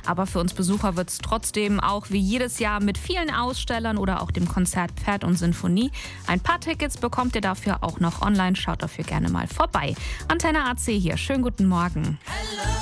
Aber für uns Besucher wird es trotzdem auch wie jedes Jahr mit vielen Ausstellern oder auch dem Konzert Pferd und Sinfonie. Ein paar Tickets bekommt ihr dafür auch noch online. Schaut dafür gerne mal vorbei. Antenne AC hier. Schönen guten Morgen.